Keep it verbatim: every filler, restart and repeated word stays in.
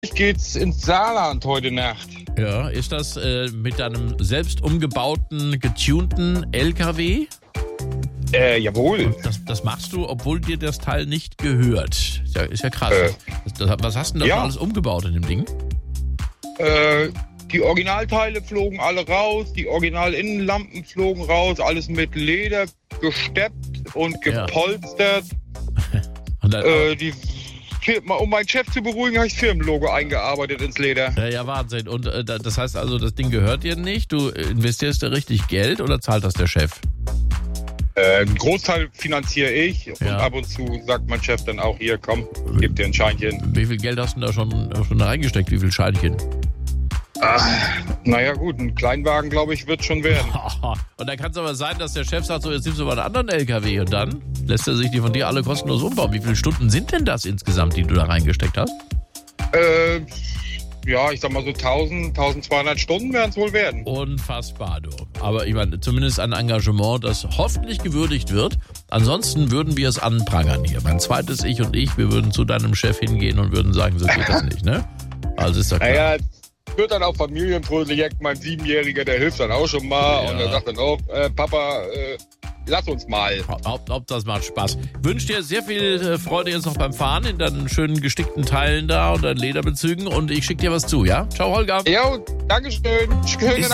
geht's ins Saarland heute Nacht. Ja, ist das äh, mit deinem selbst umgebauten, getunten L K W? Äh, jawohl. Das, das machst du, obwohl dir das Teil nicht gehört. Ist ja, ist ja krass. Äh, das, das, was hast du denn da ja. schon alles umgebaut in dem Ding? Äh, die Originalteile flogen alle raus, die Original-Innenlampen flogen raus, alles mit Leder gesteppt und gepolstert. Ja. Und dann, äh, die, um meinen Chef zu beruhigen, habe ich das Firmenlogo eingearbeitet ins Leder. Ja, ja, Wahnsinn. Und äh, das heißt also, das Ding gehört dir nicht? Du investierst da richtig Geld oder zahlt das der Chef? Äh, einen Großteil finanziere ich und Ja. ab und zu sagt mein Chef dann auch, hier, komm, gib dir ein Scheinchen. Wie viel Geld hast du da schon, schon reingesteckt? Wie viel Scheinchen? Ach, naja gut, ein Kleinwagen, glaube ich, wird schon werden. Und dann kann es aber sein, dass der Chef sagt, so jetzt nimmst du mal einen anderen L K W und dann lässt er sich die von dir alle kostenlos umbauen. Wie viele Stunden sind denn das insgesamt, die du da reingesteckt hast? Äh, ja, ich sag mal so tausend, tausendzweihundert Stunden werden es wohl werden. Unfassbar, du. Aber ich meine, zumindest ein Engagement, das hoffentlich gewürdigt wird. Ansonsten würden wir es anprangern hier. Mein zweites Ich und ich, wir würden zu deinem Chef hingehen und würden sagen, so geht das nicht, ne? Also ist doch klar. Naja, wird dann auch Familienprojekt, mein Siebenjähriger, der hilft dann auch schon mal Ja. und er sagt dann auch, äh, Papa, äh, lass uns mal. Ob, ob das macht Spaß. Wünsche dir sehr viel äh, Freude jetzt noch beim Fahren in deinen schönen gestickten Teilen da und deinen Lederbezügen und ich schicke dir was zu, ja? Ciao, Holger. Ja, Dankeschön. Schöne